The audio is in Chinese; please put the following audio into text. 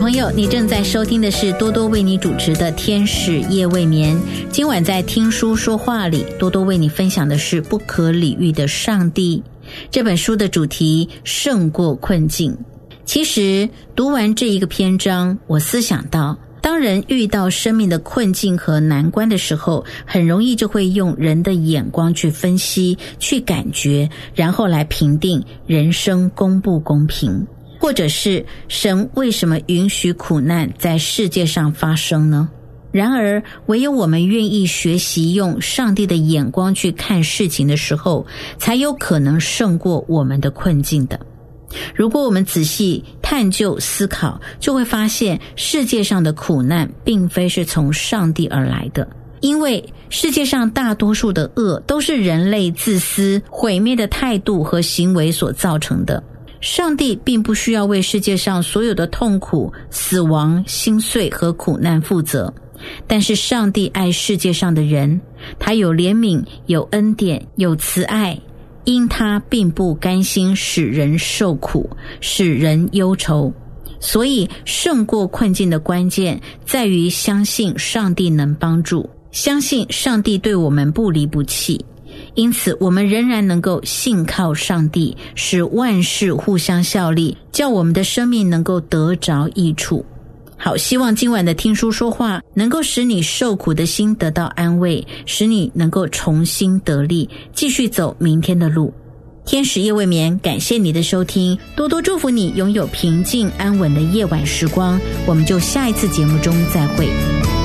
朋友，你正在收听的是多多为你主持的天使夜未眠。今晚在听书说话里，多多为你分享的是不可理喻的上帝。这本书的主题胜过困境。其实读完这一个篇章，我思想到，当人遇到生命的困境和难关的时候，很容易就会用人的眼光去分析、去感觉，然后来评定人生公不公平，或者是神为什么允许苦难在世界上发生呢？然而唯有我们愿意学习用上帝的眼光去看事情的时候，才有可能胜过我们的困境的。如果我们仔细探究思考，就会发现世界上的苦难并非是从上帝而来的，因为世界上大多数的恶都是人类自私毁灭的态度和行为所造成的。上帝并不需要为世界上所有的痛苦、死亡、心碎和苦难负责，但是上帝爱世界上的人，他有怜悯，有恩典，有慈爱，因他并不甘心使人受苦，使人忧愁。所以胜过困境的关键在于相信上帝能帮助，相信上帝对我们不离不弃。因此我们仍然能够信靠上帝，使万事互相效力，叫我们的生命能够得着益处。好，希望今晚的听书说话能够使你受苦的心得到安慰，使你能够重新得力，继续走明天的路。天使夜未眠，感谢你的收听，多多祝福你拥有平静安稳的夜晚时光。我们就下一次节目中再会。